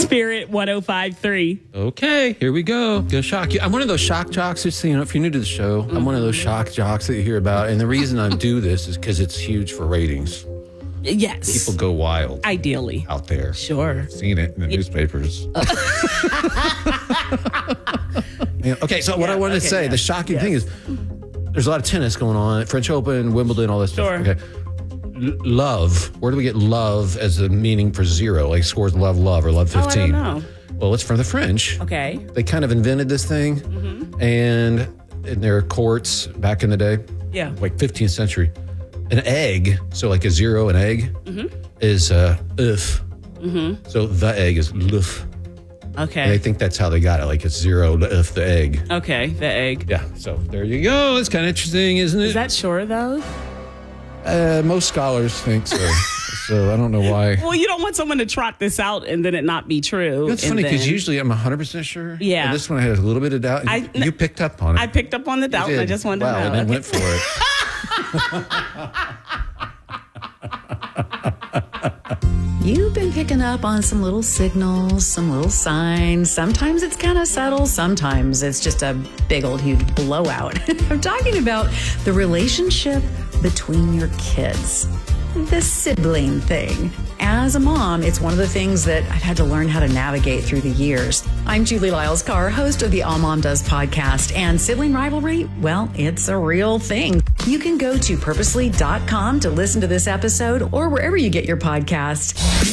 Spirit 105.3. Okay, here we go. Gonna shock you. I'm one of those shock jocks. Just so you know, if you're new to the show, I'm one of those shock jocks that you hear about. And the reason I do this is because it's huge for ratings. Yes. People go wild Ideally. out there. Sure. Seen it in the newspapers. Yeah, okay, so what I wanted to say, the shocking thing is there's a lot of tennis going on, French Open, Wimbledon, all this stuff. Sure. Okay. Love. Where do we get love as the meaning for zero? Like scores love or love 15? I don't know. Well, it's from the French. Okay. They kind of invented this thing. And in their courts back in the day, like 15th century, an egg, so like a zero, an egg, is if. So the egg is luf. Okay. And I think that's how they got it. Like it's zero if the egg. Okay, the egg. Yeah, so there you go. It's kind of interesting, isn't it? Is that sure, though? Most scholars think so. So I don't know why. Well, you don't want someone to trot this out and then it not be true. It's funny because usually I'm 100% sure. Yeah. And this one I had a little bit of doubt. You picked up on it. I picked up on the doubt and I just wanted to know. And I went for it. You've been picking up on some little signals, some little signs. Sometimes it's kind of subtle. Sometimes it's just a big old huge blowout. I'm talking about the relationship between your kids. The sibling thing. As a mom, it's one of the things that I've had to learn how to navigate through the years. I'm Julie Lyles-Carr, host of the All Mom Does podcast, and sibling rivalry, well, it's a real thing. You can go to purposely.com to listen to this episode or wherever you get your podcast.